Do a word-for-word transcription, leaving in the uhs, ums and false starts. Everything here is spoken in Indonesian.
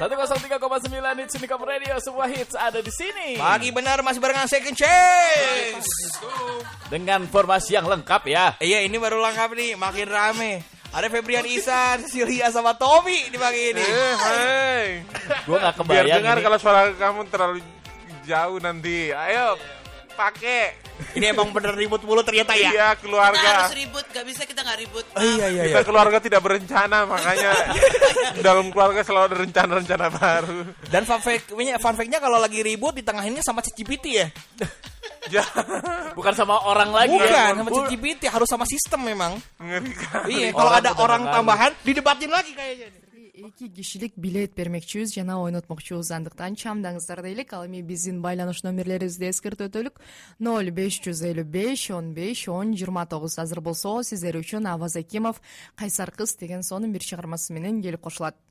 seratus tiga koma sembilan Hits Unicom Radio, sebuah hits ada di sini. Pagi benar masih barengan Second Chance. Dengan formasi yang lengkap ya. Iya, ini baru lengkap nih, makin rame. Ada Febrian Isan, Cecilia sama Tommy di pagi ini. Eh, hai. Gue gak Biar kebayang dengar ini. kalau suara kamu terlalu jauh nanti. Ayo, pakai. Ini emang bener ribut mulu ternyata ya. Iya, Kita keluarga. harus ribut, gak bisa kita gak ribut. Oh, iya iya Kita keluarga tidak berencana, makanya dalam keluarga selalu ada rencana-rencana baru. Dan fun fact-nya, fun fact-nya kalau lagi ribut di tengahinnya sama C G P T ya. Ya, Bukan sama orang lagi. Bukan, ya. sama C G P T, harus sama sistem memang. mengerikan. Iya, kalau Orang ada udah orang dengar. tambahan didebatin lagi kayaknya. эки кишилик билет бермекчүбүз жана ойнотмокчубуз, андыктан чамдаңыздар дейлик. Ал эми биздин байланыш номерлерибизди эскертип өтөлүк. ноль беш жүз элүү беш он беш он жыйырма тогуз. азыр болсо сиздер үчүн Аваз Акимов «Кайсар кыз» деген сонун бир чыгармасы менен келип кошулат.